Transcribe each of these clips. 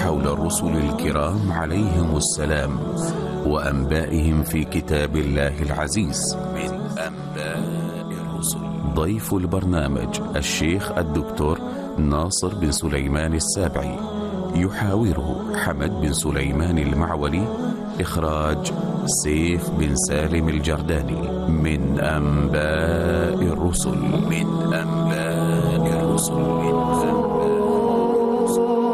حول الرسل الكرام عليهم السلام وأنبائهم في كتاب الله العزيز من أنباء الرسل. ضيف البرنامج الشيخ الدكتور ناصر بن سليمان السابعي، يحاوره حمد بن سليمان المعولي، إخراج سيف بن سالم الجرداني. من أنباء الرسل، من أنباء الرسل، من أنباء الرسل.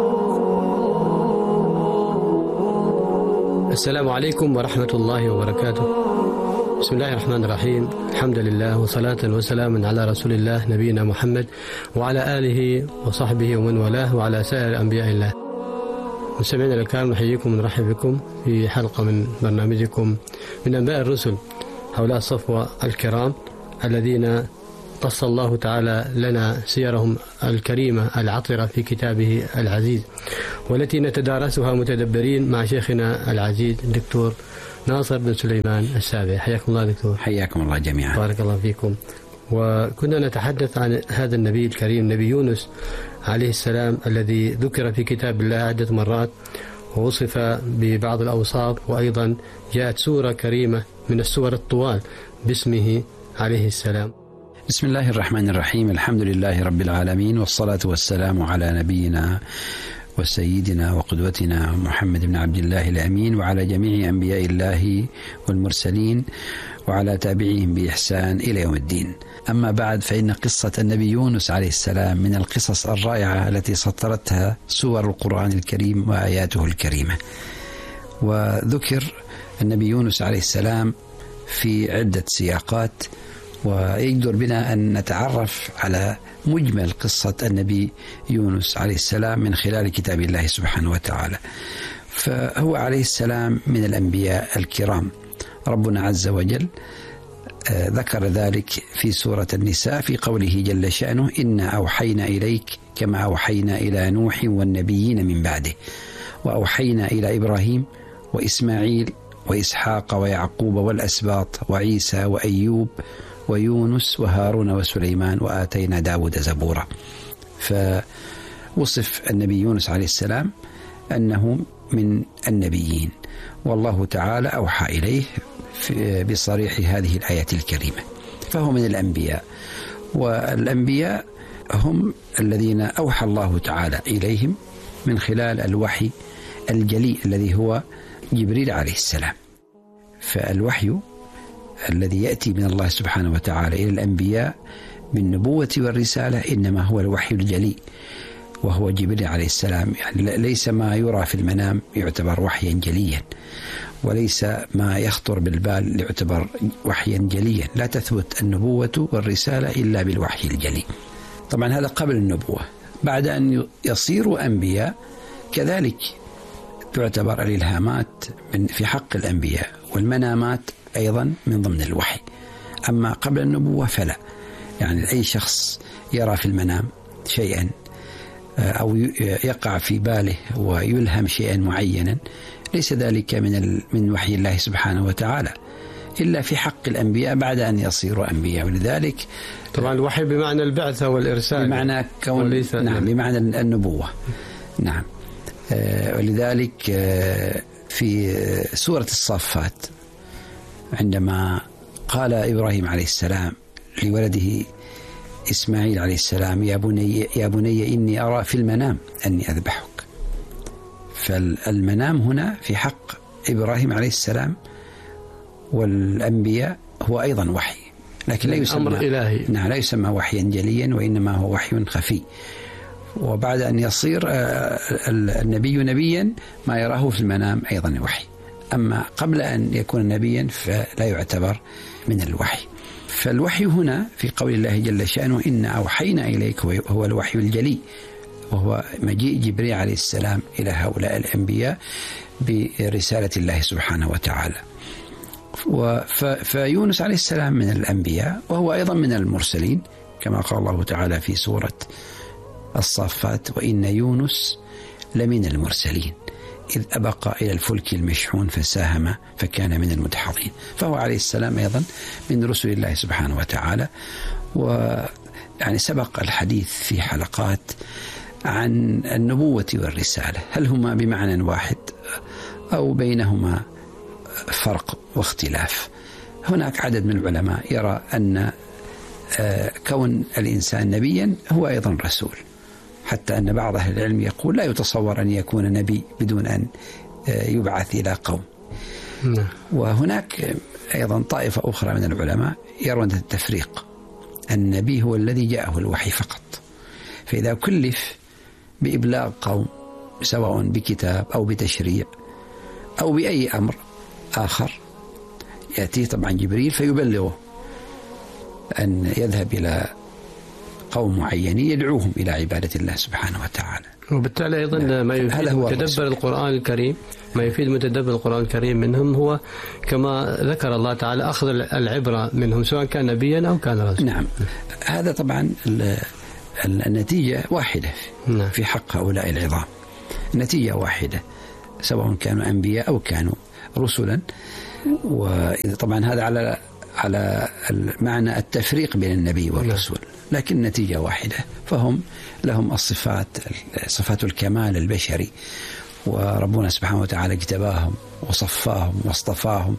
السلام عليكم ورحمة الله وبركاته. بسم الله الرحمن الرحيم، الحمد لله وصلاة وسلام على رسول الله نبينا محمد وعلى آله وصحبه ومن والاه وعلى سائر أنبياء الله. مستمعينا الكرام، نحييكم ونرحب بكم في حلقة من برنامجكم من أنباء الرسل، هؤلاء الصفوة الكرام الذين قص الله تعالى لنا سيرهم الكريمة العطرة في كتابه العزيز، والتي نتدارسها متدبرين مع شيخنا العزيز الدكتور ناصر بن سليمان السابعي. حياكم الله دكتور. حياكم الله جميعا. بارك الله فيكم. وكنا نتحدث عن هذا النبي الكريم، نبي يونس عليه السلام، الذي ذكر في كتاب الله عدة مرات ووصف ببعض الأوصاف، وأيضا جاءت سورة كريمة من السور الطوال باسمه عليه السلام. بسم الله الرحمن الرحيم، الحمد لله رب العالمين، والصلاة والسلام على نبينا وسيدنا وقدوتنا محمد بن عبد الله الأمين، وعلى جميع أنبياء الله والمرسلين، وعلى تابعيهم بإحسان إلى يوم الدين. أما بعد، فإن قصة النبي يونس عليه السلام من القصص الرائعة التي سطرتها سور القرآن الكريم وآياته الكريمة. وذكر النبي يونس عليه السلام في عدة سياقات، ويجدر بنا أن نتعرف على مجمل قصة النبي يونس عليه السلام من خلال كتاب الله سبحانه وتعالى. فهو عليه السلام من الأنبياء الكرام. ربنا عز وجل ذكر ذلك في سورة النساء في قوله جل شأنه: إنا أوحينا إليك كما أوحينا إلى نوح والنبيين من بعده، وأوحينا إلى إبراهيم وإسماعيل وإسحاق ويعقوب والأسباط وعيسى وأيوب ويونس وهارون وسليمان وآتينا داود زبورا. فوصف النبي يونس عليه السلام أنه من النبيين، والله تعالى أوحى إليه بصريح هذه الآية الكريمة، فهو من الأنبياء. والأنبياء هم الذين أوحى الله تعالى إليهم من خلال الوحي الجلي الذي هو جبريل عليه السلام. فالوحي الذي يأتي من الله سبحانه وتعالى إلى الأنبياء بالنبوة والرسالة إنما هو الوحي الجلي، وهو جبريل عليه السلام. يعني ليس ما يرى في المنام يعتبر وحيا جليا، وليس ما يخطر بالبال يعتبر وحيا جليا. لا تثبت النبوة والرسالة إلا بالوحي الجلي. طبعا هذا قبل النبوة. بعد أن يصيروا أنبياء كذلك تعتبر الإلهامات في حق الأنبياء، والمنامات أيضا من ضمن الوحي. أما قبل النبوة فلا. يعني أي شخص يرى في المنام شيئا أو يقع في باله ويلهم شيئا معينا، ليس ذلك من وحي الله سبحانه وتعالى إلا في حق الأنبياء بعد أن يصيروا أنبياء. ولذلك طبعا الوحي بمعنى البعثة والإرسال، بمعنى كون، نعم، بمعنى النبوة. نعم. ولذلك في سورة الصافات عندما قال إبراهيم عليه السلام لولده إسماعيل عليه السلام: يا بني إني أرى في المنام أني أذبحك. فالمنام هنا في حق إبراهيم عليه السلام والأنبياء هو أيضا وحي، لكن لا يسمى أمر إلهي. نعم، لا يسمى وحيا جليا، وإنما هو وحي خفي. وبعد أن يصير النبي نبيا ما يراه في المنام أيضا وحي. أما قبل أن يكون نبيا فلا يعتبر من الوحي. فالوحي هنا في قول الله جل شأنه: إنا أوحينا إليك، هو الوحي الجلي، وهو مجيء جبريل عليه السلام إلى هؤلاء الأنبياء برسالة الله سبحانه وتعالى. فيونس عليه السلام من الأنبياء، وهو أيضا من المرسلين، كما قال الله تعالى في سورة الصافات: وإن يونس لمن المرسلين إذ أبق إلى الفلك المشحون فساهم فكان من المدحضين. فهو عليه السلام أيضا من رسل الله سبحانه وتعالى. ويعني سبق الحديث في حلقات عن النبوة والرسالة، هل هما بمعنى واحد أو بينهما فرق واختلاف؟ هناك عدد من العلماء يرى أن كون الإنسان نبيا هو أيضا رسول، حتى أن بعض أهل العلم يقول لا يتصور أن يكون نبي بدون أن يبعث إلى قوم. وهناك أيضا طائفة أخرى من العلماء يرون التفريق، النبي هو الذي جاءه الوحي فقط، فإذا كلف بإبلاغ قوم سواء بكتاب أو بتشريع أو بأي أمر آخر يأتيه طبعا جبريل فيبلغه أن يذهب إلى قوم معينين يدعوهم إلى عبادة الله سبحانه وتعالى. وبالتالي أيضا ما يفيد متدبر القرآن الكريم، ما يفيد متدبر القرآن الكريم منهم هو كما ذكر الله تعالى أخذ العبرة منهم سواء كان نبيا أو كان رسولا. نعم، هذا طبعا النتيجة واحدة في حق هؤلاء العظام، النتيجة واحدة سواء كانوا أنبياء أو كانوا رسلا. وطبعا هذا على معنى التفريق بين النبي والرسول، لكن النتيجة واحدة، فهم لهم صفات الكمال البشري، وربنا سبحانه وتعالى اجتباهم وصفاهم واصطفاهم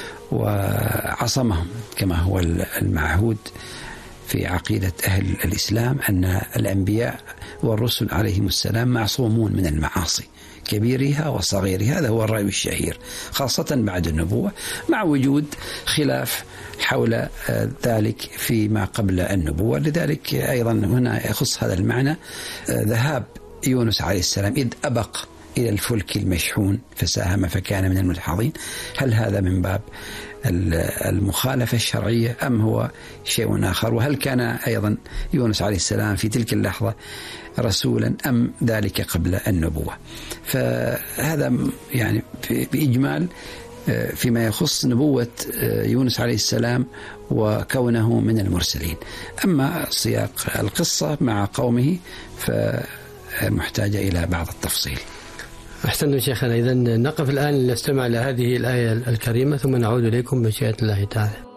وعصمهم كما هو المعهود في عقيدة أهل الإسلام أن الأنبياء والرسل عليهم السلام معصومون من المعاصي كبيرها وصغيرها. هذا هو الرأي الشهير خاصة بعد النبوة، مع وجود خلاف حول ذلك فيما قبل النبوة. لذلك أيضا هنا يخص هذا المعنى ذهاب يونس عليه السلام إذ أبق إلى الفلك المشحون فساهم فكان من المدحضين. هل هذا من باب المخالفة الشرعية أم هو شيء آخر؟ وهل كان أيضا يونس عليه السلام في تلك اللحظة رسولا أم ذلك قبل النبوة؟ فهذا يعني بإجمال فيما يخص نبوة يونس عليه السلام وكونه من المرسلين. أما سياق القصة مع قومه فمحتاجة إلى بعض التفصيل. أحسنتم شيخنا. إذن نقف الآن نستمع لهذه الآية الكريمة ثم نعود إليكم بمشيئة الله تعالى.